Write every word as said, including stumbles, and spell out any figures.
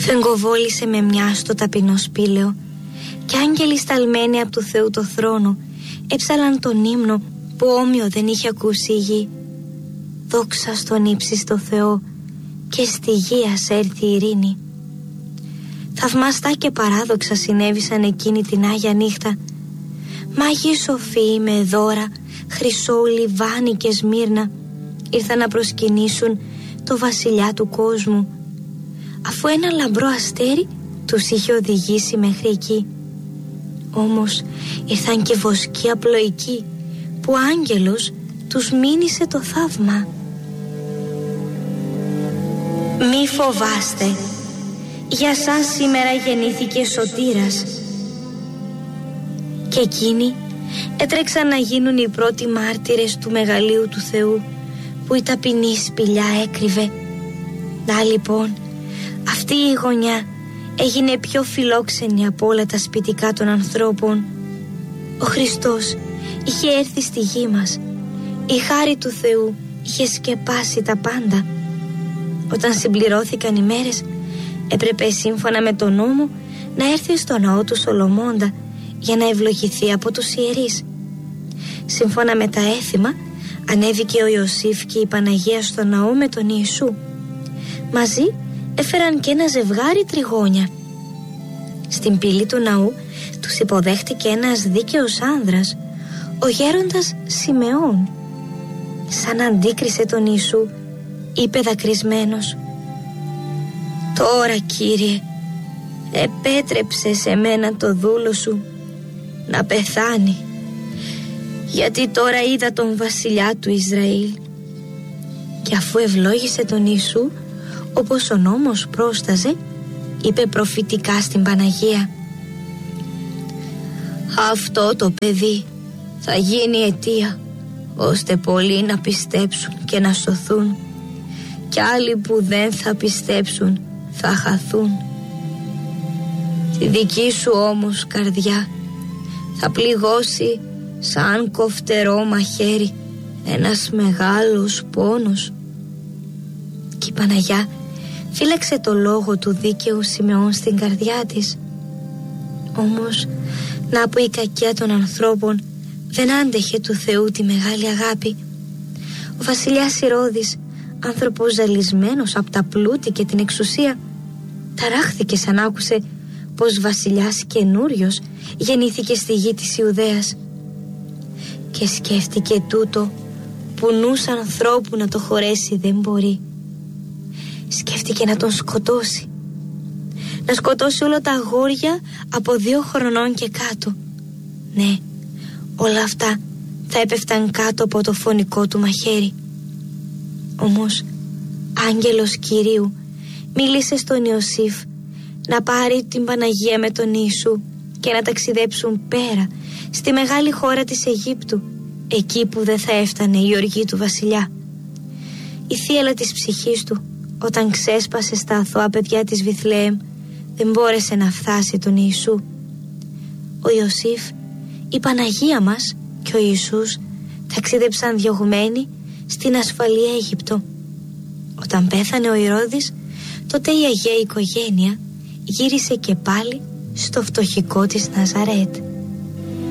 φεγγοβόλησε με μια στο ταπεινό σπήλαιο και άγγελοι σταλμένοι από του Θεού το θρόνο έψαλαν τον ύμνο που όμοιο δεν είχε ακούσει η γη. Δόξα στον ύψιστο Θεό και στη γη ας έρθει η ειρήνη. Θαυμαστά και παράδοξα συνέβησαν εκείνη την Άγια νύχτα. Μάγοι σοφοί με δώρα, χρυσό, λιβάνι και σμύρνα ήρθαν να προσκυνήσουν το βασιλιά του κόσμου, αφού ένα λαμπρό αστέρι τους είχε οδηγήσει μέχρι εκεί. Όμως ήρθαν και βοσκοί απλοϊκοί που ο άγγελος τους μήνυσε το θαύμα. Μη φοβάστε, για σας σήμερα γεννήθηκε σωτήρας. Και εκείνοι έτρεξαν να γίνουν οι πρώτοι μάρτυρες του μεγαλείου του Θεού που η ταπεινή σπηλιά έκρυβε. Να λοιπόν, αυτή η γωνιά έγινε πιο φιλόξενη από όλα τα σπιτικά των ανθρώπων. Ο Χριστός είχε έρθει στη γη μας. Η χάρη του Θεού είχε σκεπάσει τα πάντα. Όταν συμπληρώθηκαν οι μέρες, έπρεπε σύμφωνα με τον νόμο να έρθει στο ναό του Σολομώντα για να ευλογηθεί από τους ιερείς. Σύμφωνα με τα έθιμα, ανέβηκε ο Ιωσήφ και η Παναγία στο ναό με τον Ιησού. Μαζί έφεραν και ένα ζευγάρι τριγώνια. Στην πύλη του ναού τους υποδέχτηκε ένας δίκαιος άνδρας, ο γέροντας Σιμεών. Σαν αντίκρισε τον Ιησού, είπε δακρυσμένος: «Τώρα, Κύριε, επέτρεψε σε μένα το δούλο σου να πεθάνει, γιατί τώρα είδα τον βασιλιά του Ισραήλ». Και αφού ευλόγησε τον Ιησού όπως ο νόμος πρόσταζε, είπε προφητικά στην Παναγία: «Αυτό το παιδί θα γίνει αιτία ώστε πολλοί να πιστέψουν και να σωθούν, και άλλοι που δεν θα πιστέψουν θα χαθούν. Τη δική σου όμως καρδιά θα πληγώσει σαν κοφτερό μαχαίρι ένας μεγάλος πόνος». Και η Παναγιά φύλαξε το λόγο του δίκαιου Σιμεών στην καρδιά της. Όμως να που η κακία των ανθρώπων δεν άντεχε του Θεού τη μεγάλη αγάπη. Ο βασιλιάς Ηρώδης, άνθρωπος ζαλισμένος από τα πλούτη και την εξουσία, ταράχθηκε σαν άκουσε πως βασιλιάς καινούριος γεννήθηκε στη γη της Ιουδαίας. Και σκέφτηκε τούτο που νους ανθρώπου να το χωρέσει δεν μπορεί. Σκέφτηκε να τον σκοτώσει, να σκοτώσει όλα τα αγόρια από δύο χρονών και κάτω. Ναι, όλα αυτά θα έπεφταν κάτω από το φωνικό του μαχαίρι. Όμως άγγελος Κυρίου μίλησε στον Ιωσήφ να πάρει την Παναγία με τον Ιησού και να ταξιδέψουν πέρα στη μεγάλη χώρα της Αιγύπτου, εκεί που δεν θα έφτανε η οργή του βασιλιά. Η θύελλα της ψυχής του, όταν ξέσπασε στα αθώα παιδιά της Βιθλεέμ, δεν μπόρεσε να φτάσει τον Ιησού. Ο Ιωσήφ, η Παναγία μας και ο Ιησούς ταξίδεψαν διωγμένοι στην ασφαλή Αίγυπτο. Όταν πέθανε ο Ηρώδης, τότε η Αγία οικογένεια γύρισε και πάλι στο φτωχικό της Ναζαρέτ.